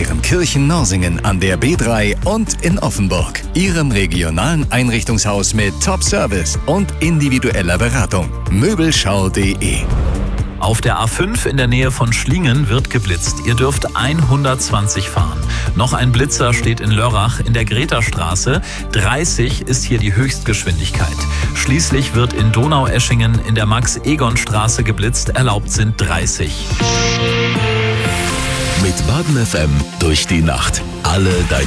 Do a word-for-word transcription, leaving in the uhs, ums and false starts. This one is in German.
Kirchen-Norsingen an der B drei und in Offenburg. Ihrem regionalen Einrichtungshaus mit Top-Service und individueller Beratung. Möbelschau punkt de. Auf der A fünf in der Nähe von Schlingen wird geblitzt. Ihr dürft hundertzwanzig fahren. Noch ein Blitzer steht in Lörrach in der Gretastraße. dreißig ist hier die Höchstgeschwindigkeit. Schließlich wird in Donaueschingen in der Max-Egon-Straße geblitzt. Erlaubt sind dreißig. Mit Baden F M durch die Nacht. Alle deine